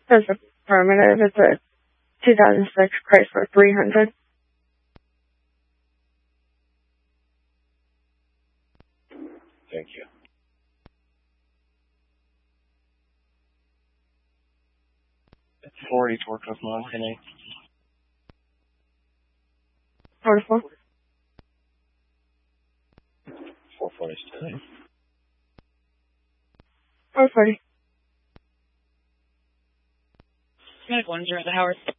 That's affirmative. It's a 2006 Chrysler 300. Thank you. It's 40 Torque of Montana. 44. 440 still. 440. Medic 10 at the Howard.